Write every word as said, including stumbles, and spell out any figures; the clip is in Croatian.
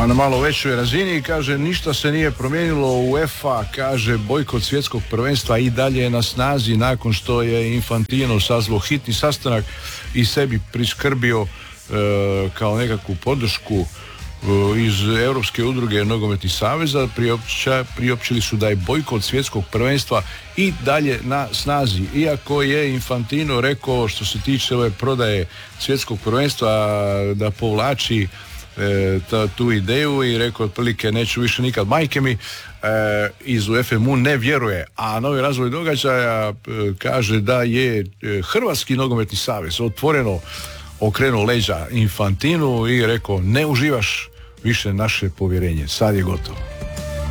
a na malo većoj razini, kaže, ništa se nije promijenilo. UEFA, kaže, bojkot svjetskog prvenstva i dalje je na snazi nakon što je Infantino sazvao hitni sastanak i sebi priskrbio e, kao nekakvu podršku iz Europske udruge nogometnih saveza. Priopća, priopćili su da je bojkot svjetskog prvenstva i dalje na snazi. Iako je Infantino rekao što se tiče ove prodaje svjetskog prvenstva da povlači e, ta, tu ideju i rekao otprilike neću više nikad, majke mi, e, iz UEFA mu ne vjeruje. A novi razvoj događaja e, kaže da je e, Hrvatski nogometni savez otvoreno okrenuo leđa Infantinu i rekao ne uživaš više naše povjerenje, sad je gotovo.